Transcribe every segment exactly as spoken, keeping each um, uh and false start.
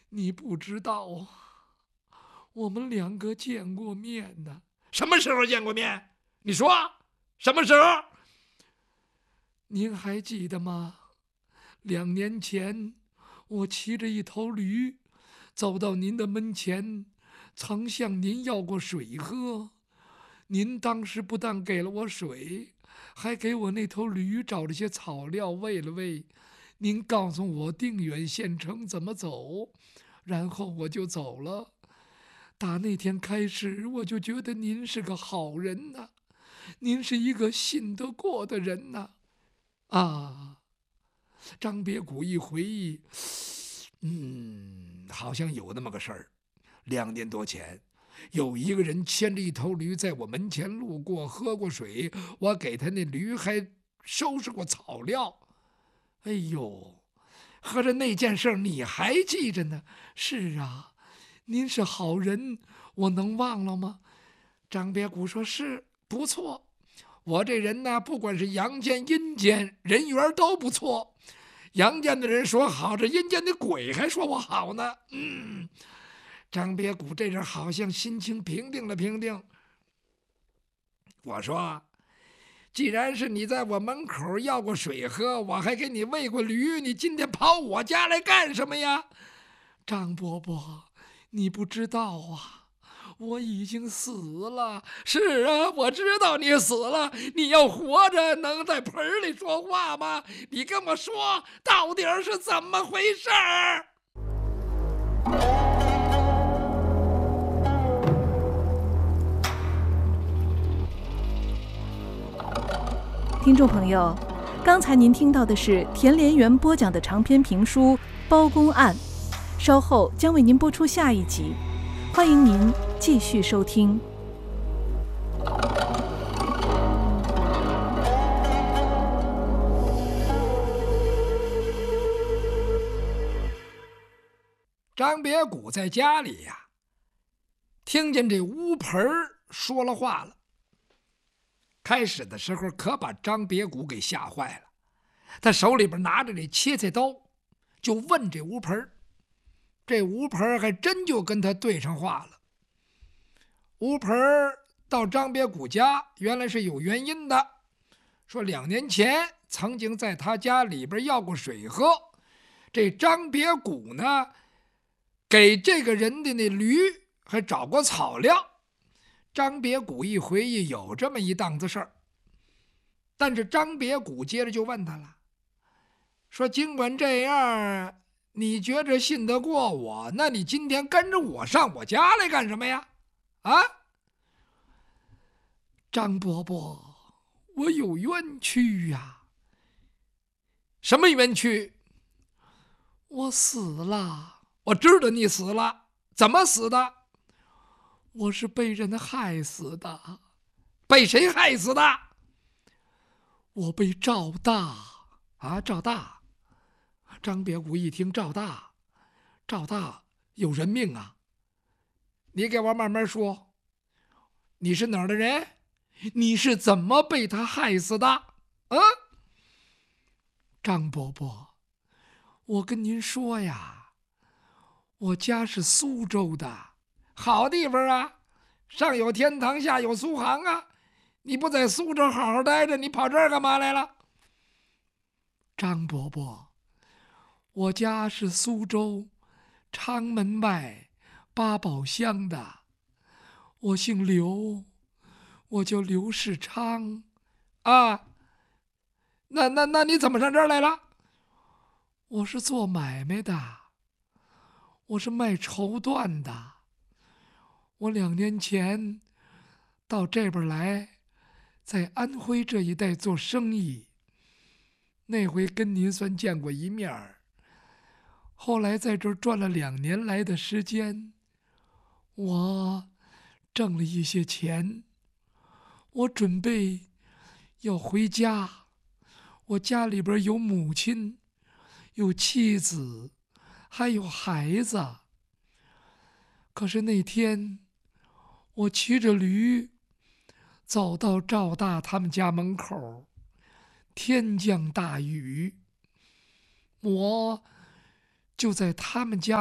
你不知道，我们两个见过面呢。 什么时候见过面？你说什么时候？ 您还记得吗？两年前，我骑着一头驴，走到您的门前，曾向您要过水喝。您当时不但给了我水，还给我那头驴找了些草料喂了喂。您告诉我定远县城怎么走，然后我就走了。打那天开始，我就觉得您是个好人呐、啊，您是一个信得过的人呐、啊。啊，张别谷一回忆， 嗯，好像有那么个事儿。两年多前，有一个人牵着一头驴在我门前路过，喝过水，我给他那驴还收拾过草料。 哎呦，合着那件事你还记着呢？是啊，您是好人，我能忘了吗？张别谷说：“是，不错。我这人呢，不管是阳间阴间，人缘都不错。阳间的人说好，这阴间的鬼还说我好呢。”嗯，张别谷这人好像心情平定了平定。我说：“既然是你在我门口要过水喝，我还给你喂过驴，你今天跑我家来干什么呀？”张伯伯，你不知道啊，我已经死了。是啊，我知道你死了。你要活着，能在盆里说话吗？你跟我说，到底是怎么回事儿？ 听众朋友，刚才您听到的是田连元播讲的长篇评书《包公案》，稍后将为您播出下一集，欢迎您继续收听。 张别谷在家里呀、啊，听见这乌盆说了话了。开始的时候可把张别谷给吓坏了，他手里边拿着这切菜刀，就问这乌盆。这乌盆还真就跟他对上话了。乌盆到张别谷家原来是有原因的，说两年前曾经在他家里边要过水喝。这张别谷呢，给这个人的那驴还找过草料。张别谷一回忆有这么一档子事儿，但是张别谷接着就问他了，说尽管这样，你觉着信得过我，那你今天跟着我上我家来干什么呀？啊，张伯伯，我有冤屈呀。什么冤屈？我死了。我知道你死了，怎么死的？我是被人害死的。被谁害死的？我被赵大啊，赵大。张别谷一听赵大，赵大有人命啊！你给我慢慢说，你是哪儿的人？你是怎么被他害死的？啊，张伯伯，我跟您说呀，我家是苏州的，好地方啊，上有天堂，下有苏杭啊。你不在苏州好好待着，你跑这儿干嘛来了？张伯伯，我家是苏州昌门外八宝乡的，我姓刘，我叫刘世昌。啊，那那那你怎么上这儿来了？我是做买卖的，我是卖绸缎的。我两年前到这边来，在安徽这一带做生意，那回跟您算见过一面儿。后来在这儿转了两年来的时间，我挣了一些钱，我准备要回家。我家里边有母亲，有妻子，还有孩子。可是那天我骑着驴走到赵大他们家门口，天降大雨，我就在他们家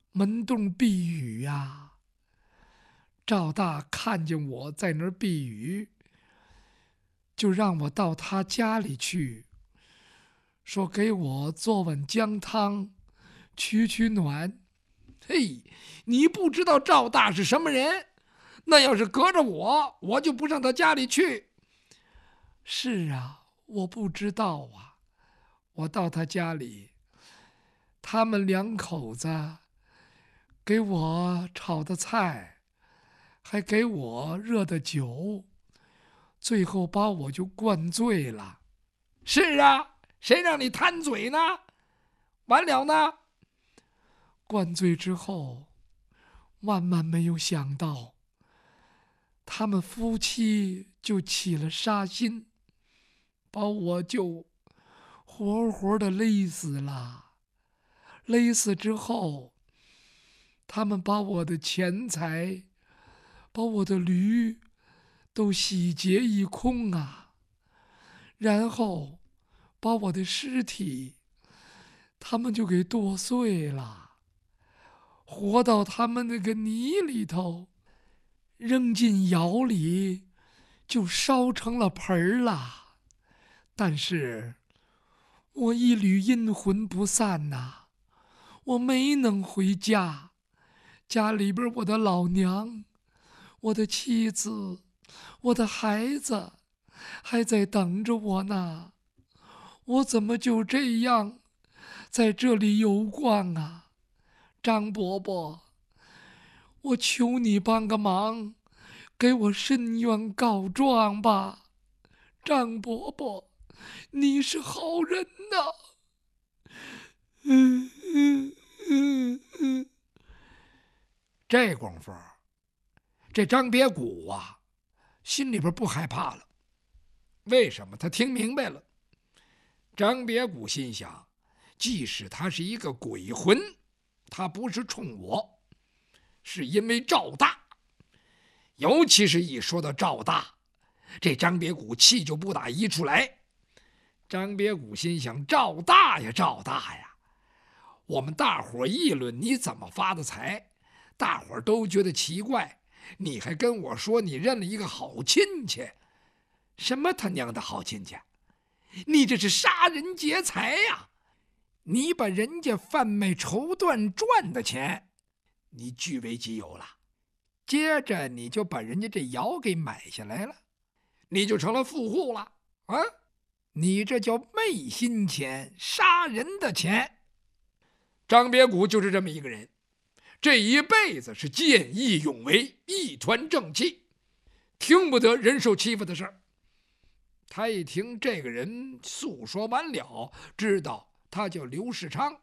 门洞避雨呀。赵大看见我在那儿避雨，就让我到他家里去，说给我做碗姜汤，取取暖。嘿，你不知道赵大是什么人，那要是隔着我，我就不上他家里去。是啊，我不知道啊。我到他家里，他们两口子给我炒的菜，还给我热的酒，最后把我就灌醉了。是啊，谁让你贪嘴呢？完了呢？灌醉之后，万万没有想到，他们夫妻就起了杀心，把我就活活的勒死了。勒死之后，他们把我的钱财，把我的驴都洗劫一空啊，然后把我的尸体他们就给剁碎了，活到他们那个泥里头，扔进窑里，就烧成了盆儿了。但是我一缕阴魂不散呐、啊，我没能回家，家里边我的老娘，我的妻子，我的孩子还在等着我呢。我怎么就这样在这里游逛啊？张伯伯，我求你帮个忙，给我申冤告状吧。张伯伯，你是好人呐。嗯嗯嗯嗯。 这功夫，这张别谷啊，心里边不害怕了。为什么？他听明白了。张别谷心想，即使他是一个鬼魂，他不是冲我，是因为赵大。尤其是一说到赵大，这张别谷气就不打一处来。张别谷心想，赵大呀赵大呀，我们大伙议论你怎么发的财，大伙都觉得奇怪，你还跟我说你认了一个好亲戚。什么他娘的好亲戚？你这是杀人劫财呀！你把人家贩卖绸缎赚的钱你据为己有了，接着你就把人家这窑给买下来了，你就成了富户了啊！你这叫昧心钱，杀人的钱。张别谷就是这么一个人，这一辈子是见义勇为，一团正气，听不得人受欺负的事儿。他一听这个人诉说完了，知道他叫刘世昌。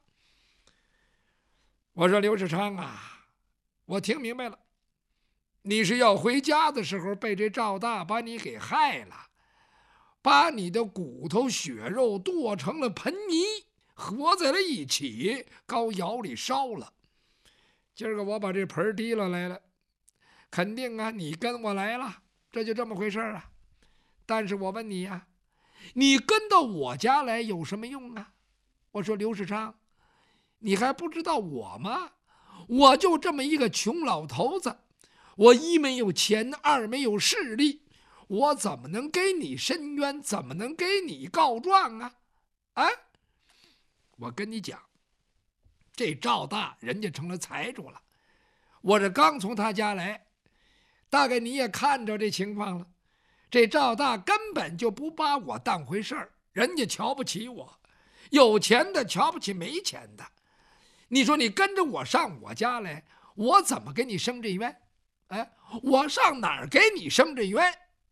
我说刘世昌啊，我听明白了，你是要回家的时候被这赵大把你给害了，把你的骨头血肉剁成了盆泥，合在了一起，高窑里烧了。今儿个我把这盆提了来了，肯定啊你跟我来了，这就这么回事啊。但是我问你呀、啊，你跟到我家来有什么用啊？我说刘世昌，你还不知道我吗？我就这么一个穷老头子，我一没有钱，二没有势力，我怎么能给你申冤？怎么能给你告状啊？啊！我跟你讲，这赵大人家成了财主了，我这刚从他家来，大概你也看着这情况了。这赵大根本就不把我当回事儿，人家瞧不起我，有钱的瞧不起没钱的。你说你跟着我上我家来，我怎么给你生这冤？哎，我上哪儿给你生这冤？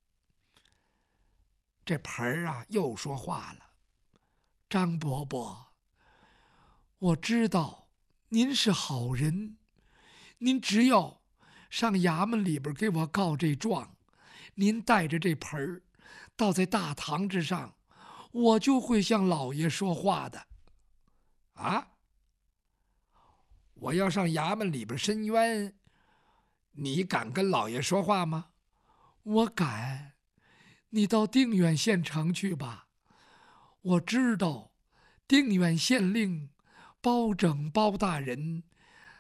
这盆儿啊又说话了，张伯伯，我知道您是好人，您只要上衙门里边给我告这状，您带着这盆儿倒在大堂之上，我就会向老爷说话的。啊？我要上衙门里边申冤，你敢跟老爷说话吗？我敢。你到定远县城去吧，我知道定远县令包拯包大人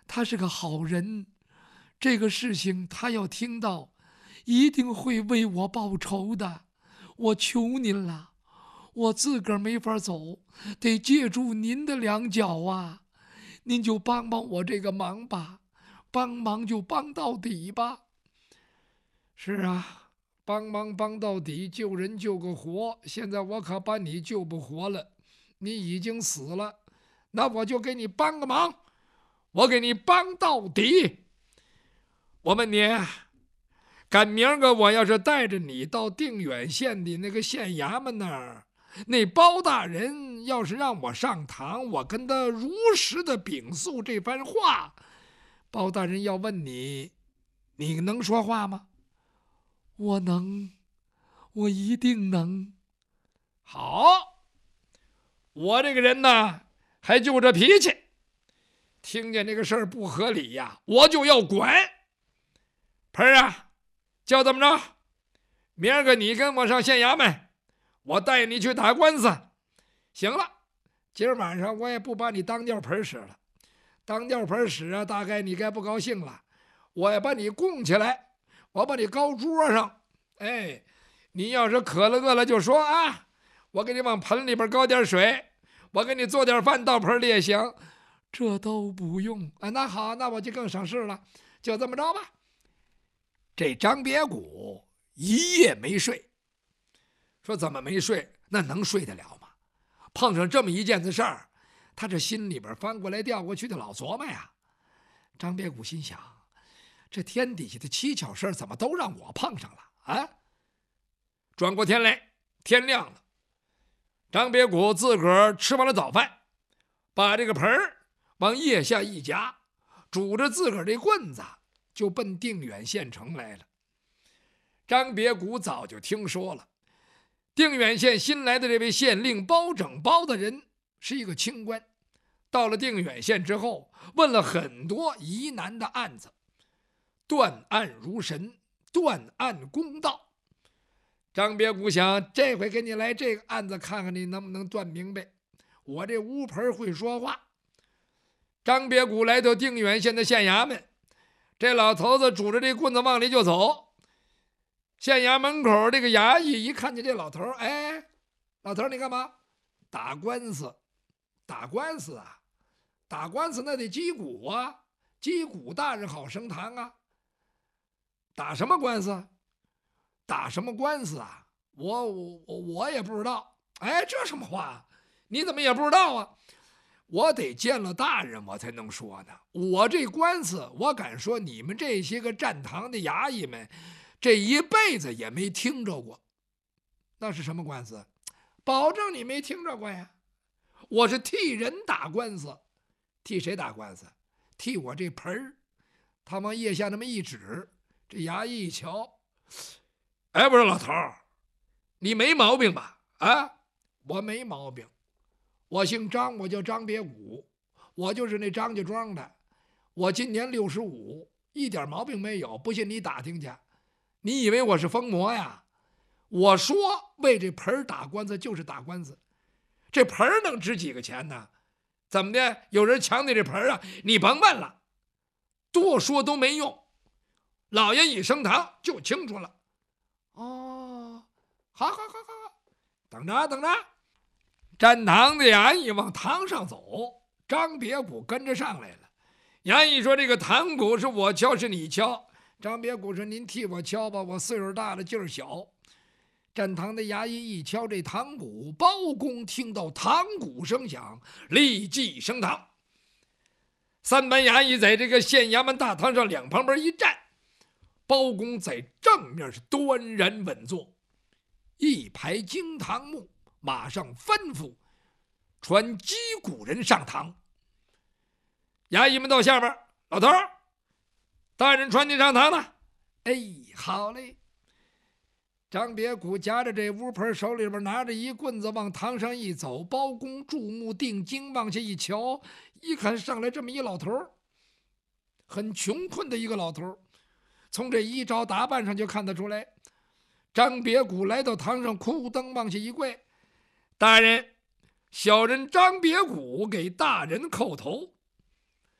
他是个好人，这个事情他要听到，一定会为我报仇的。我求您了，我自个儿没法走，得借助您的两脚啊！您就帮帮我这个忙吧，帮忙就帮到底吧。是啊，帮忙帮到底，救人救个活。现在我可把你救不活了，你已经死了，那我就给你帮个忙，我给你帮到底。我问你，赶明儿个我要是带着你到定远县的那个县衙门那儿，那包大人要是让我上堂，我跟他如实的禀诉这番话，包大人要问你，你能说话吗？我能，我一定能。好，我这个人呢，还就这脾气，听见这个事儿不合理呀，我就要管。盆儿啊，就这么着，明儿个你跟我上县衙门，我带你去打官司。行了，今儿晚上我也不把你当尿盆使了，当尿盆使啊，大概你该不高兴了。我也把你供起来，我把你高桌上，哎，你要是渴了饿了就说啊，我给你往盆里边高点水，我给你做点饭到盆里也行。这都不用啊，那好，那我就更省事了，就这么着吧。这张别谷一夜没睡，说怎么没睡？那能睡得了吗？碰上这么一件子事儿，他这心里边翻过来调过去的老琢磨呀。张别谷心想，这天底下的蹊跷事儿怎么都让我碰上了啊？转过天来，天亮了，张别谷自个儿吃完了早饭，把这个盆儿往腋下一夹，拄着自个儿这棍子就奔定远县城来了。张别谷早就听说了，定远县新来的这位县令包拯包大人是一个清官，到了定远县之后，问了很多疑难的案子，断案如神，断案公道。张别谷想，这回给你来这个案子，看看你能不能断明白。我这乌盆会说话。张别谷来到定远县的县衙门，这老头子拄着这棍子往里就走。县衙门口这个衙役一看见这老头，哎，老头你干嘛？打官司。打官司啊，打官司那得击鼓啊，击鼓大人好升堂啊。打什么官司？打什么官司啊？我我我也不知道。哎，这什么话？你怎么也不知道啊？我得见了大人我才能说呢。我这官司，我敢说你们这些个站堂的衙役们这一辈子也没听着过。那是什么官司？保证你没听着过呀。我是替人打官司。替谁打官司？替我这盆儿。他往腋下那么一指，这衙役一瞧，哎，不是老头儿，你没毛病吧？啊，我没毛病，我姓张，我叫张别谷，我就是那张家庄的，我今年六十五，一点毛病没有，不信你打听去。你以为我是疯魔呀？我说为这盆儿打官司就是打官司，这盆儿能值几个钱呢？怎么的？有人抢你这盆儿啊？你甭问了，多说都没用。老爷一升堂就清楚了。哦，好好好好，等着等着。站堂的衙役往堂上走，张别谷跟着上来了。衙役说：“这个堂鼓是我敲，是你敲。”张别谷说：“您替我敲吧，我岁数大了，劲儿小。”站堂的衙役一敲这堂鼓，包公听到堂鼓声响，立即升堂。三班衙役在这个县衙门大堂上两旁边一站，包公在正面是端然稳坐，一排惊堂木，马上吩咐传击鼓人上堂。衙役们到下边，老头儿，大人传你上堂了。哎，好嘞。张别谷夹着这乌盆，手里边拿着一棍子，往堂上一走。包公注目定睛，往下一瞧，一看上来这么一老头儿，很穷困的一个老头儿，从这衣着打扮上就看得出来。张别谷来到堂上，哭噔往下一跪：“大人，小人张别谷给大人叩头。”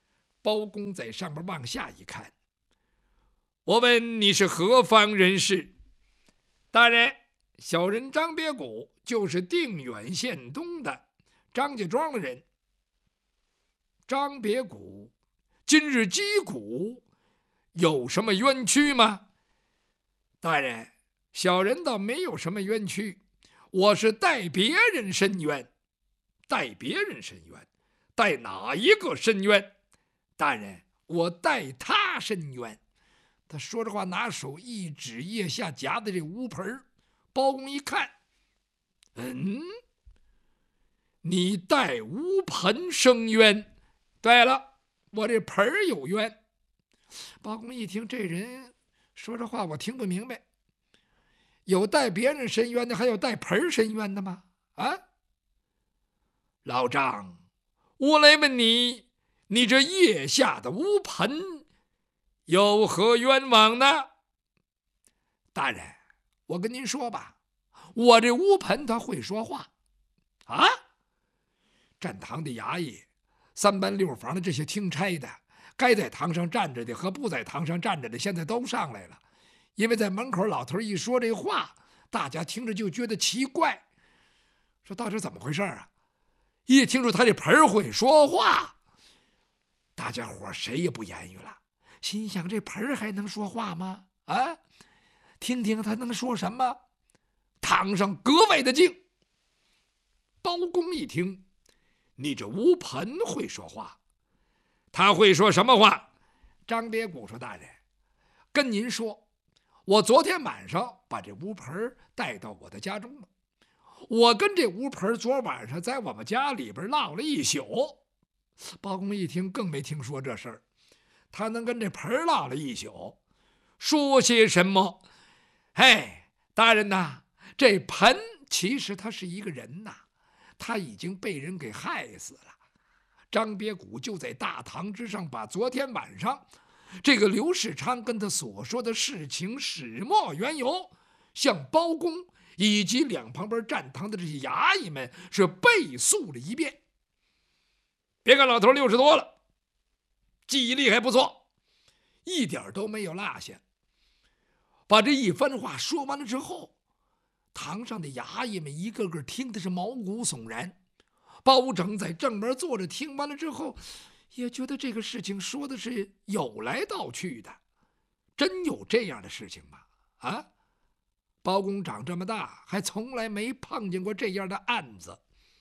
包公在上边往下一看，我问你是何方人士？大人，小人张别谷就是定远县东的张家庄的人。张别谷今日击鼓，有什么冤屈吗？大人，小人倒没有什么冤屈，我是代别人申冤。代别人申冤？代哪一个申冤？大人，我代他申冤。他说着话，拿手一指腋下夹的这乌盆。包公一看，嗯，你代乌盆申冤？对了，我这盆有冤。包公一听，这人说这话我听不明白，有代别人申冤的，还有代盆申冤的吗？啊，老张，我来问你，你这腋下的乌盆有何冤枉呢？大人，我跟您说吧，我这乌盆他会说话啊。站堂的衙役、三班六房的这些听差的，该在堂上站着的和不在堂上站着的，现在都上来了。因为在门口老头一说这话，大家听着就觉得奇怪，说到底怎么回事啊？一听说他这盆会说话，大家伙谁也不言语了，心想这盆还能说话吗？啊，听听他能说什么。堂上格外的静。包公一听，你这乌盆会说话，他会说什么话？张别谷说：大人，跟您说，我昨天晚上把这乌盆带到我的家中了。我跟这乌盆昨晚上在我们家里边唠了一宿。包公一听，更没听说这事儿，他能跟这盆唠了一宿，说些什么？嘿，大人呐，这盆其实他是一个人呐，他已经被人给害死了。张别谷就在大堂之上，把昨天晚上这个刘世昌跟他所说的事情始末缘由，向包公以及两旁边站堂的这些衙役们是背述了一遍。别看老头六十多了，记忆力还不错，一点都没有落下。把这一番话说完了之后，堂上的衙役们一个个听的是毛骨悚然。包拯在正门坐着，听完了之后也觉得这个事情说的是有来道去的，真有这样的事情吗？啊，包公长这么大还从来没碰见过这样的案子。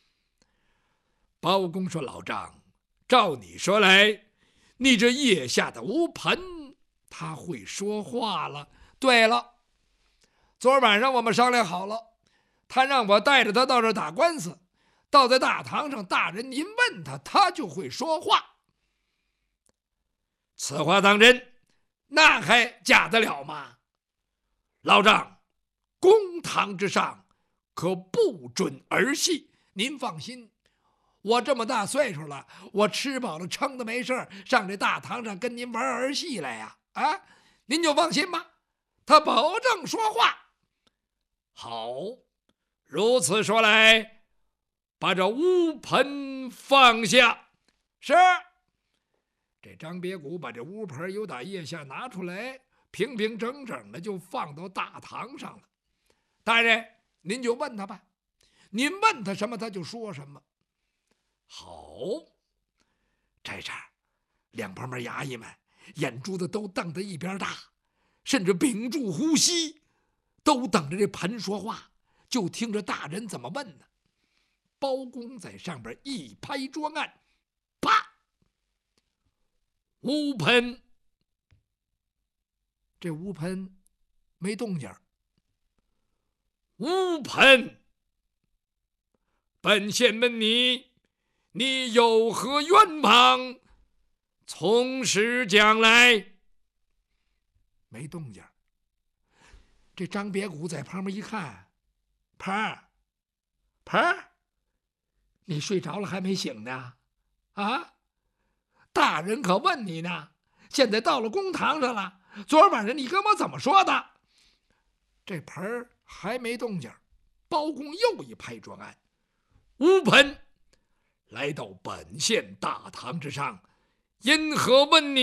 包公说：老张，照你说来，你这腋下的乌盆他会说话了。对了，昨晚上我们商量好了，他让我带着他到这儿打官司，到在大堂上，大人您问他，他就会说话。此话当真？那还假得了吗？老张，公堂之上可不准儿戏。您放心，我这么大岁数了，我吃饱了撑的没事上这大堂上跟您玩儿戏来呀！啊，您就放心吧，他保证说话。好，如此说来，把这乌盆放下。是。这张别谷把这乌盆由打腋下拿出来，平平整整的就放到大堂上了。大人，您就问他吧，您问他什么他就说什么。好，这茬两旁边衙役们眼珠子都瞪得一边大，甚至屏住呼吸，都等着这盆说话，就听着大人怎么问呢。包公在上边一拍桌案，啪，乌盆。这乌盆没动静。乌盆，本县问你，你有何冤枉？从实讲来。没动静。这张别谷在旁边一看，盆儿，盆儿，你睡着了还没醒呢？啊，大人可问你呢，现在到了公堂上了，昨晚上你跟我怎么说的？这盆儿还没动静。包公又一拍桌案，乌盆来到本县大堂之上， 因何问你？